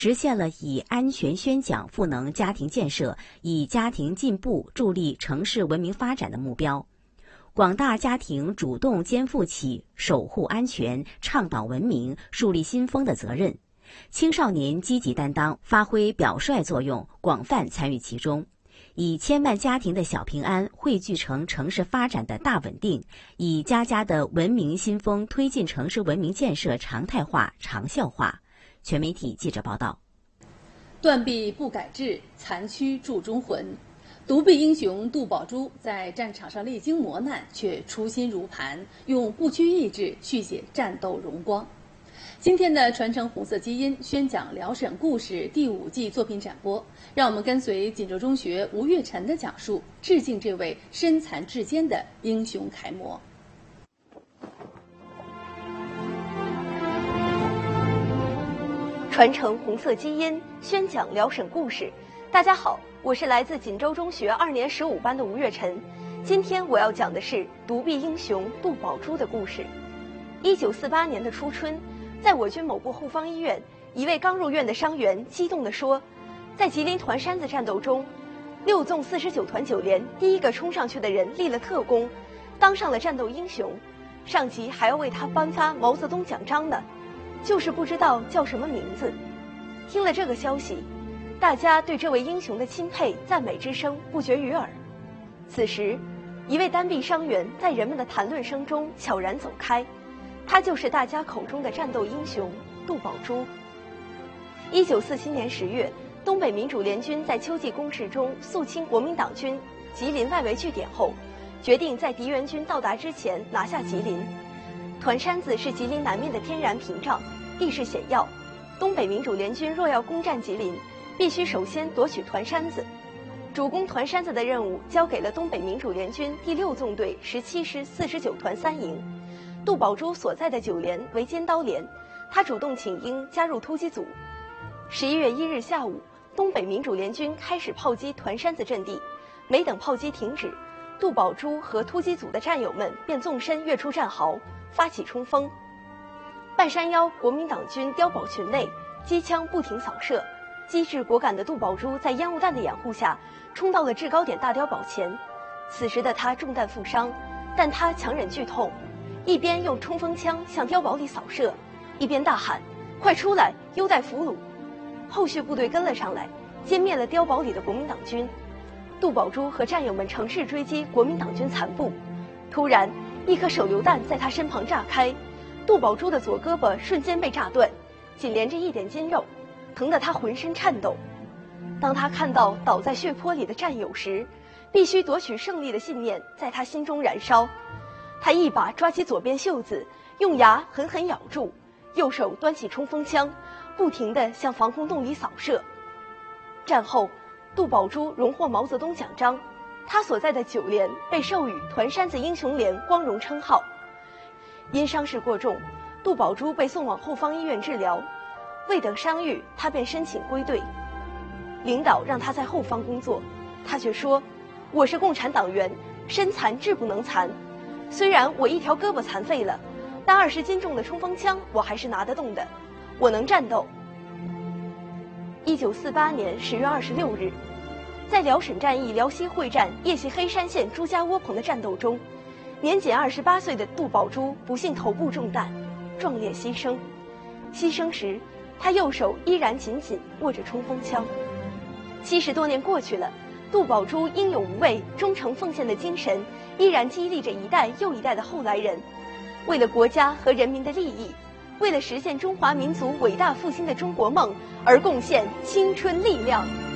实现了以安全宣讲赋能家庭建设、以家庭进步助力城市文明发展的目标。广大家庭主动肩负起守护安全、倡导文明、树立新风的责任，青少年积极担当，发挥表率作用，广泛参与其中，以千万家庭的小平安汇聚成城市发展的大稳定，以家家的文明新风推进城市文明建设常态化、长效化。全媒体记者报道。 断臂不改志，残躯铸忠魂。独臂英雄杜宝珠在战场上历经磨难，却初心如磐，用不屈意志续写战斗荣光。今天的传承红色基因宣讲辽沈故事第5季作品展播，让我们跟随锦州中学吴月晨的讲述，致敬这位身残志坚的英雄楷模。 传承红色基因，宣讲辽沈故事。大家好，我是来自锦州中学2年15班的吴月晨。今天我要讲的是独臂英雄杜宝珠的故事。1948年的初春，在我军某部后方医院，一位刚入院的伤员激动地说，在吉林团山子战斗中，6纵49团9连第一个冲上去的人立了特功，当上了战斗英雄，上级还要为他颁发毛泽东奖章呢，就是不知道叫什么名字。听了这个消息，大家对这位英雄的钦佩赞美之声不绝于耳。此时，一位单臂伤员在人们的谈论声中悄然走开，他就是大家口中的战斗英雄杜宝珠。1947年10月，东北民主联军在秋季攻势中肃清国民党军吉林外围据点后，决定在敌援军到达之前拿下吉林。团山子是吉林南面的天然屏障，地势险要，东北民主联军若要攻占吉林，必须首先夺取团山子。主攻团山子的任务交给了东北民主联军第6纵队17师49团3营，杜宝珠所在的9连为尖刀连，他主动请缨加入突击组。11月1日下午，东北民主联军开始炮击团山子阵地，没等炮击停止，杜宝珠和突击组的战友们便纵身跃出战壕，发起冲锋。半山腰国民党军碉堡群内，机枪不停扫射，机智果敢的杜宝珠在烟雾弹的掩护下冲到了制高点大碉堡前。此时的他中弹负伤，但他强忍剧痛，一边用冲锋枪向碉堡里扫射，一边大喊：“快出来，优待俘虏！”后续部队跟了上来，歼灭了碉堡里的国民党军。杜宝珠和战友们乘势追击国民党军残部，突然一颗手榴弹在他身旁炸开，杜宝珠的左胳膊瞬间被炸断，紧连着一点筋肉，疼得他浑身颤抖。当他看到倒在血泊里的战友时，必须夺取胜利的信念在他心中燃烧。他一把抓起左边袖子，用牙狠狠咬住，右手端起冲锋枪，不停地向防空洞里扫射。战后，杜宝珠荣获毛泽东奖章，他所在的9连被授予团山子英雄连光荣称号。因伤势过重，杜宝珠被送往后方医院治疗，未等伤愈，他便申请归队。领导让他在后方工作，他却说：“我是共产党员，身残志不能残。虽然我一条胳膊残废了，但20斤重的冲锋枪我还是拿得动的，我能战斗。”1948年10月26日，在辽沈战役辽西会战叶袭黑山县朱家窝棚的战斗中，年仅28岁的杜宝珠不幸头部中弹，壮烈牺牲。牺牲时，他右手依然紧紧握着冲锋枪。70多年过去了，杜宝珠英勇无畏、忠诚奉献的精神依然激励着一代又一代的后来人，为了国家和人民的利益，为了实现中华民族伟大复兴的中国梦而贡献青春力量。